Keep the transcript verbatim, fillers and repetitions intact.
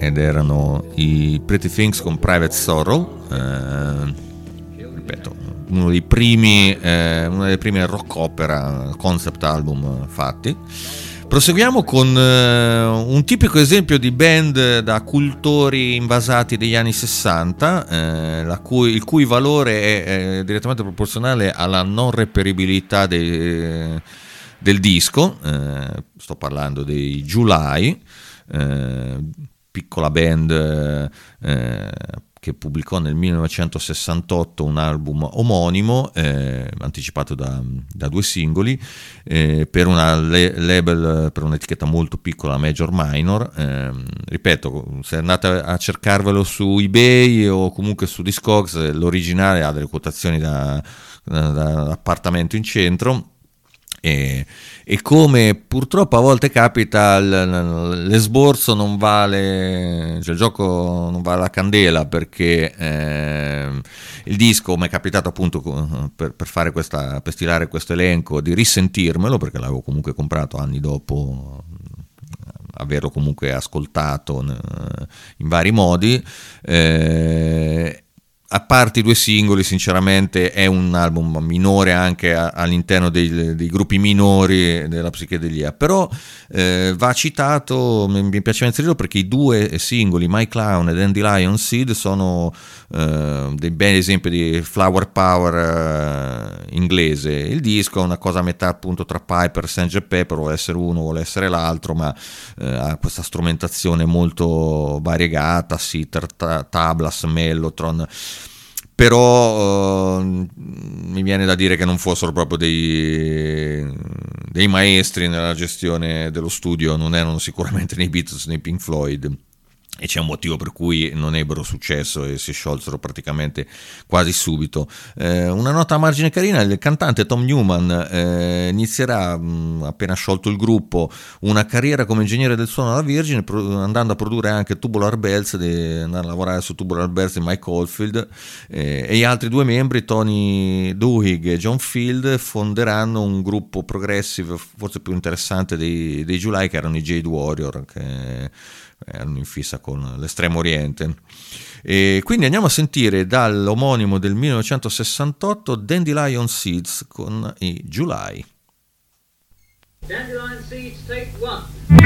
ed erano i Pretty Things con Private Sorrow, eh, ripeto, uno dei primi, eh, una delle prime rock opera concept album fatti. Proseguiamo con eh, un tipico esempio di band da cultori invasati degli anni sessanta, eh, la cui, il cui valore è, è direttamente proporzionale alla non reperibilità dei, del disco. Eh, sto parlando dei July, eh, piccola band eh, che pubblicò nel millenovecentosessantotto un album omonimo, eh, anticipato da, da due singoli, eh, per una le- label, per un'etichetta molto piccola, Major Minor. Eh, ripeto, se andate a cercarvelo su eBay o comunque su Discogs, l'originale ha delle quotazioni da, da, da appartamento in centro. E, e come purtroppo a volte capita, l'esborso non vale, cioè il gioco non vale la candela, perché eh, il disco, mi è capitato appunto per, per fare questa, per stilare questo elenco, di risentirmelo, perché l'avevo comunque comprato anni dopo averlo comunque ascoltato in vari modi. Eh, a parte i due singoli, sinceramente è un album minore anche a, all'interno dei, dei gruppi minori della psichedelia, però eh, va citato, mi, mi piaceva inserirlo perché i due singoli, My Clown e Dandelion Seed, sono eh, dei bei esempi di flower power eh, inglese. Il disco è una cosa a metà appunto tra Piper e sergeant Pepper, vuole essere uno, vuole essere l'altro, ma eh, ha questa strumentazione molto variegata, sitar, tablas, mellotron. Però uh, mi viene da dire che non fossero proprio dei, dei maestri nella gestione dello studio, non erano sicuramente nei Beatles nei Pink Floyd, e c'è un motivo per cui non ebbero successo e si sciolsero praticamente quasi subito. Eh, una nota a margine carina: il cantante Tom Newman eh, inizierà, mh, appena sciolto il gruppo, una carriera come ingegnere del suono alla Virgin, pro- andando a produrre anche Tubular Bells, de- andare a lavorare su Tubular Bells di Mike Oldfield, eh, e gli altri due membri, Tony Duhigg e John Field, fonderanno un gruppo progressive forse più interessante dei, dei July, che erano i Jade Warrior, che erano in fissa con l'Estremo Oriente. E quindi andiamo a sentire dall'omonimo del millenovecentosessantotto Dandelion Seeds con i July. Dandelion Seeds, take one.